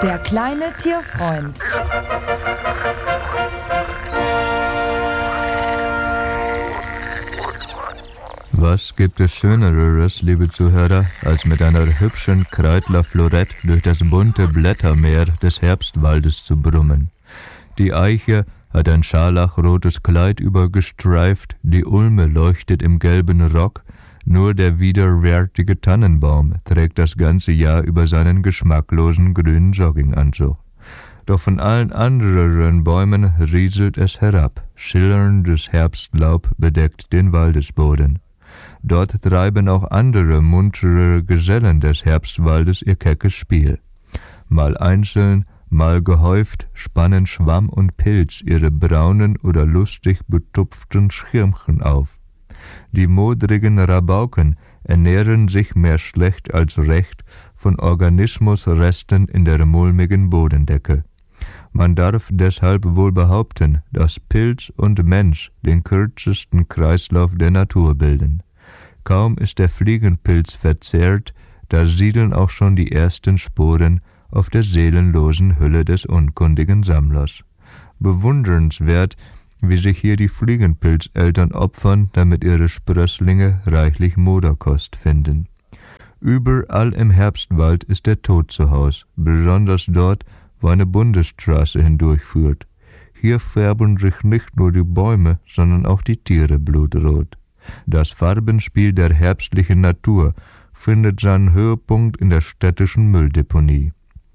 Der kleine Tierfreund. Was gibt es Schöneres, liebe Zuhörer, als mit einer hübschen Kreidler-Florette durch das bunte Blättermeer des Herbstwaldes zu brummen? Die Eiche hat ein scharlachrotes Kleid übergestreift, die Ulme leuchtet im gelben Rock, nur der widerwärtige Tannenbaum trägt das ganze Jahr über seinen geschmacklosen grünen Jogginganzug. Doch von allen anderen Bäumen rieselt es herab, schillerndes Herbstlaub bedeckt den Waldesboden. Dort treiben auch andere muntere Gesellen des Herbstwaldes ihr keckes Spiel. Mal einzeln, mal gehäuft spannen Schwamm und Pilz ihre braunen oder lustig betupften Schirmchen auf. Die modrigen Rabauken ernähren sich mehr schlecht als recht von Organismusresten in der mulmigen Bodendecke. Man darf deshalb wohl behaupten, dass Pilz und Mensch den kürzesten Kreislauf der Natur bilden. Kaum ist der Fliegenpilz verzehrt, da siedeln auch schon die ersten Sporen auf der seelenlosen Hülle des unkundigen Sammlers. Bewundernswert, wie sich hier die Fliegenpilzeltern opfern, damit ihre Sprösslinge reichlich Moderkost finden. Überall im Herbstwald ist der Tod zu Haus, besonders dort, wo eine Bundesstraße hindurchführt. Hier färben sich nicht nur die Bäume, sondern auch die Tiere blutrot. Das Farbenspiel der herbstlichen Natur findet seinen Höhepunkt in der städtischen Mülldeponie.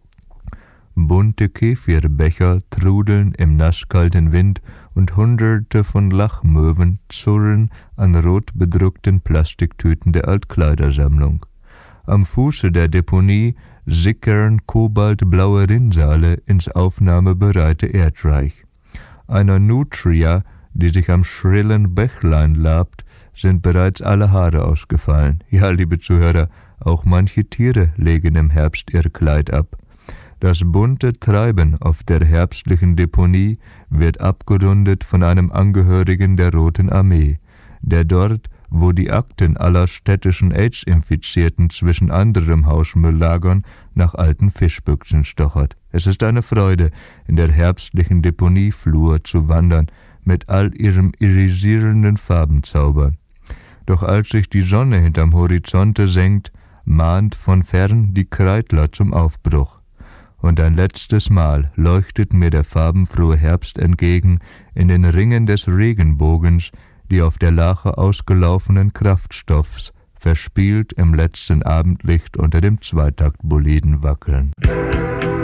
Bunte Kefirbecher trudeln im nasskalten Wind und Hunderte von Lachmöwen zurren an rot bedruckten Plastiktüten der Altkleidersammlung. Am Fuße der Deponie sickern kobaltblaue Rinnsale ins aufnahmebereite Erdreich. Einer Nutria, die sich am schrillen Bächlein labt, sind bereits alle Haare ausgefallen. Ja, liebe Zuhörer, auch manche Tiere legen im Herbst ihr Kleid ab. Das bunte Treiben auf der herbstlichen Deponie wird abgerundet von einem Angehörigen der Roten Armee, der dort, wo die Akten aller städtischen AIDS-Infizierten zwischen anderem Hausmüll lagern, nach alten Fischbüchsen stochert. Es ist eine Freude, in der herbstlichen Deponieflur zu wandern, mit all ihrem irisierenden Farbenzauber. Doch als sich die Sonne hinterm Horizonte senkt, mahnt von fern die Kreidler zum Aufbruch. Und ein letztes Mal leuchtet mir der farbenfrohe Herbst entgegen in den Ringen des Regenbogens, die auf der Lache ausgelaufenen Kraftstoffs verspielt im letzten Abendlicht unter dem Zweitaktboliden wackeln.